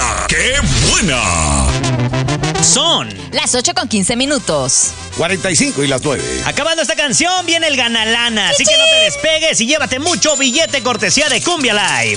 ¡La qué buena! Son las 8:15. 45 y las 9. Acabando esta canción, viene el ganalana. Así que no te despegues y llévate mucho billete cortesía de Cumbia Live.